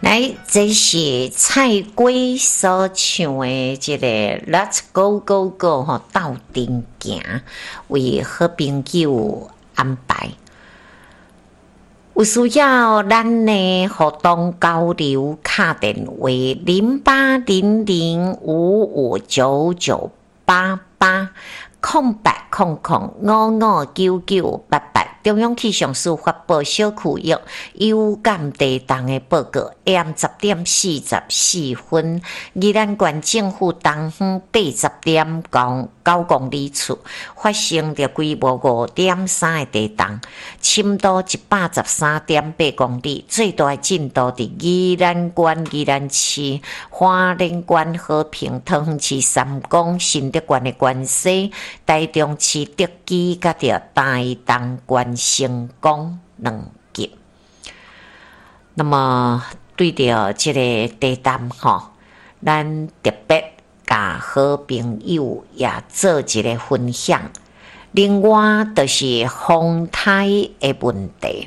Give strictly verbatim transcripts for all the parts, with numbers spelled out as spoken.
来，这是蔡圭所唱的这个 Let's Go Go Go 吼，斗阵行，为好朋友安排。有需要咱呢互动交流，打电话零八零零五五九九八八。空白空空五五九九八八，中央气象署发布小区域有感地动的报告。下暗十点四十四分，宜兰县政府东方八十点九九公里处发生着规模五点三的地动，深度一百十三点八公里，最大的震度伫宜兰县宜兰市、花莲县和平、桃园市三公、新德县的县西、台中市德基甲着台东县成功两级。那么对着这个地震吼，咱特别甲好朋友也做一个分享。另外就是风台的问题。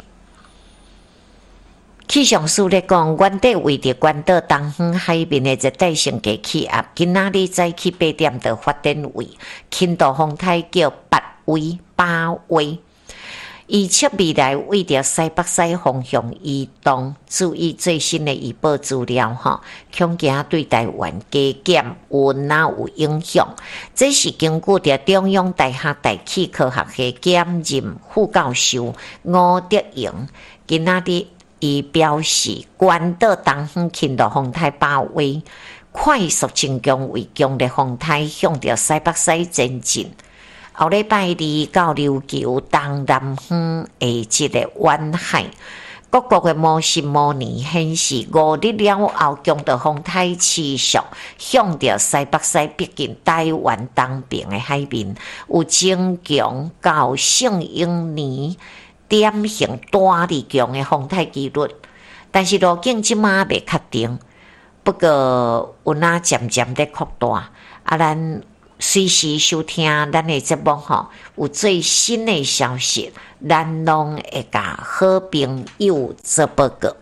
气象署咧讲，原底位伫关岛东方海面的热带性低气压，今仔日早起八点就发展为轻度风台，叫八威八威。预测未来为着西北西方向移动，注意最新的预报资料吼，恐惊对台湾加减温啊有影响。这是根据着中央大学大气科学系兼任副教授吴德荣今仔日伊表示，关岛东方轻度风台八威快速增强为强烈风台，向着西北西前进。后礼拜二到琉球东南方的这个沿海，各国的模式模拟显示，五日了后，强度风台持续向着西北西逼近台湾东边的海面，有增强到圣婴年典型大力强的风台几率，但是路径即马未确定，不过有那渐渐在扩大，啊，咱随时收听咱的节目吼，有最新的消息，咱拢会甲好朋友做报告。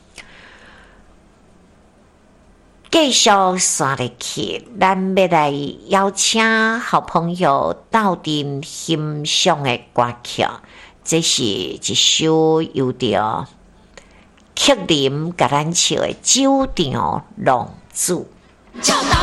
继续刷入去，咱要来邀请好朋友斗阵欣赏的歌曲，这是一首由着克林甲咱唱的《酒场浪子》。